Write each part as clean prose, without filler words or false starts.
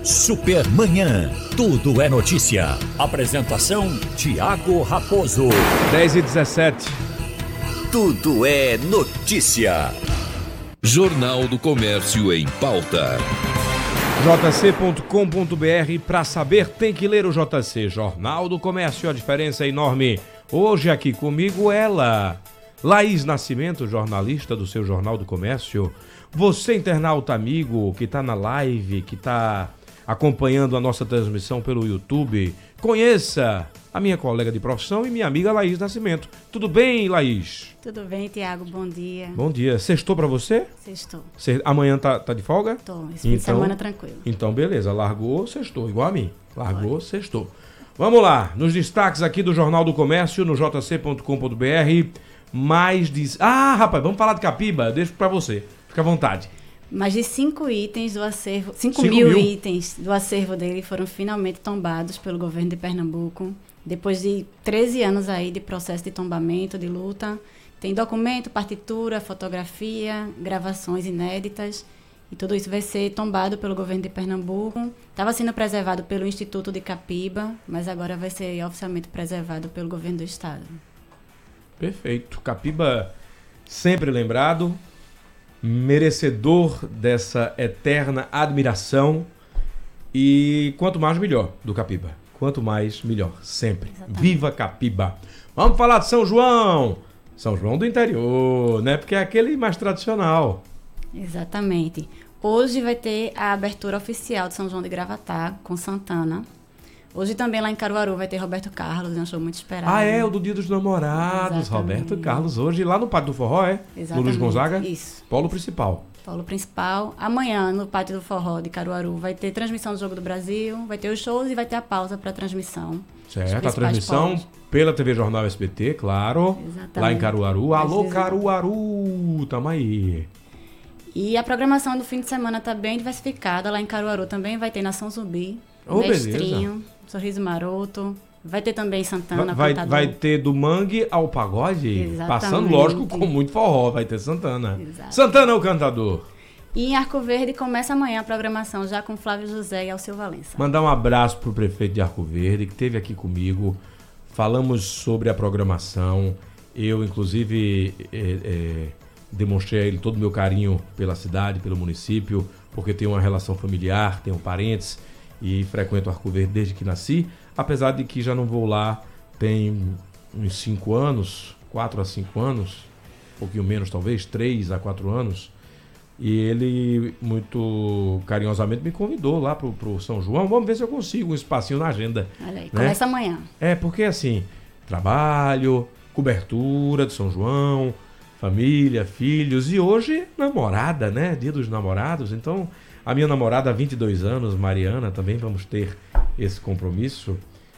Supermanhã. Tudo é notícia. Apresentação: Tiago Raposo. 10h17. Tudo é notícia. Jornal do Comércio em pauta. jc.com.br. Para saber, tem que ler o JC. Jornal do Comércio, a diferença é enorme. Hoje aqui comigo ela, Laís Nascimento, jornalista do seu Jornal do Comércio. Você, internauta amigo, que está na live, que está acompanhando a nossa transmissão pelo YouTube, conheça a minha colega de profissão e minha amiga Laís Nascimento. Tudo bem, Laís? Tudo bem, Tiago, bom dia. Bom dia. Sextou pra você? Sextou. Amanhã tá de folga? Tô, esse fim de semana tranquilo. Então, beleza. Largou, sextou, igual a mim. Largou, sextou. Vamos lá, nos destaques aqui do Jornal do Comércio, no jc.com.br, mais de... rapaz, vamos falar de Capiba? Deixo pra você. Fica à vontade. Mais de 5 itens do acervo, 5 mil itens do acervo dele foram finalmente tombados pelo governo de Pernambuco, depois de 13 anos aí de processo de tombamento, de luta. Tem documento, partitura, fotografia, gravações inéditas, e tudo isso vai ser tombado pelo governo de Pernambuco. Estava sendo preservado pelo Instituto de Capiba, mas agora vai ser oficialmente preservado pelo governo do estado. Perfeito. Capiba sempre lembrado, merecedor dessa eterna admiração, e quanto mais melhor do Capiba. Quanto mais melhor, sempre. Exatamente. Viva Capiba! Vamos falar de São João! São João do interior, né? Porque é aquele mais tradicional. Exatamente. Hoje vai ter a abertura oficial de São João de Gravatá, com Santana. Hoje também lá em Caruaru vai ter Roberto Carlos, é um show muito esperado. O do Dia dos Namorados. Exatamente. Roberto Carlos hoje, lá no Pátio do Forró, é? Exatamente. No Luiz Gonzaga? Isso. Polo principal. Polo principal. Amanhã, no Pátio do Forró de Caruaru, vai ter transmissão do Jogo do Brasil, vai ter os shows e vai ter a pausa para transmissão. Certo, a transmissão polos. Pela TV Jornal SBT, claro. Exatamente. Lá em Caruaru. Alô, Caruaru, tamo aí. E a programação do fim de semana tá bem diversificada. Lá em Caruaru também vai ter Nação Zumbi, Mestrinho, beleza. Sorriso Maroto. Vai ter também Santana, vai ter do mangue ao pagode. Exatamente. Passando, lógico, com muito forró. Vai ter Santana. Exato. Santana, o cantador. E em Arco Verde começa amanhã a programação já com Flávio José e Alceu Valença. Mandar um abraço pro prefeito de Arco Verde, que esteve aqui comigo. Falamos sobre a programação. Eu, inclusive, demonstrei a ele todo o meu carinho pela cidade, pelo município, porque tenho uma relação familiar, tenho parentes e frequento Arco Verde desde que nasci. Apesar de que já não vou lá tem uns 5 anos, 4 a 5 anos, um pouquinho menos talvez, 3 a 4 anos. E ele, muito carinhosamente, me convidou lá pro São João. Vamos ver se eu consigo um espacinho na agenda. Olha aí, começa amanhã. Porque assim, trabalho, cobertura de São João, família, filhos e hoje namorada, né? Dia dos namorados. Então, a minha namorada há 22 anos, Mariana, também vamos ter esse compromisso.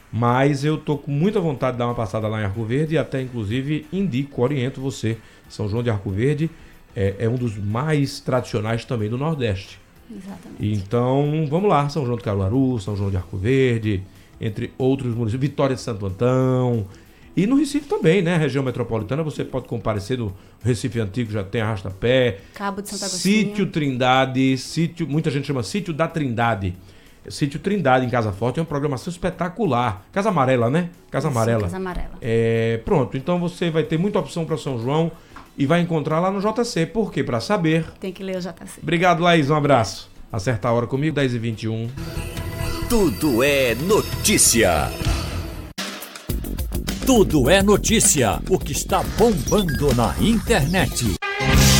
Mas eu tô com muita vontade de dar uma passada lá em Arco Verde e até, inclusive, oriento você. São João de Arco Verde é um dos mais tradicionais também do Nordeste. Exatamente. Então, vamos lá, São João de Caruaru, São João de Arco Verde, entre outros municípios, Vitória de Santo Antão. E no Recife também, né? Região metropolitana, você pode comparecer no Recife Antigo, já tem Arrastapé. Cabo de Santa Agostinho. Sítio Trindade, muita gente chama Sítio da Trindade. Sítio Trindade, em Casa Forte, é uma programação espetacular. Casa Amarela, né? Casa Amarela. Casa Amarela. Pronto, então você vai ter muita opção para São João e vai encontrar lá no JC. Por quê? Para saber. Tem que ler o JC. Obrigado, Laís. Um abraço. Acerta a hora comigo, 10h21. Tudo é notícia. Tudo é notícia. O que está bombando na internet.